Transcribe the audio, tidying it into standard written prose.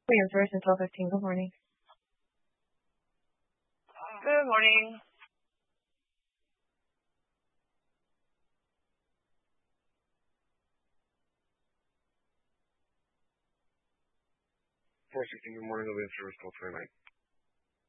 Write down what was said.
Williams versus 12:15. Good morning. Good morning. Good morning, Williams Service 1229.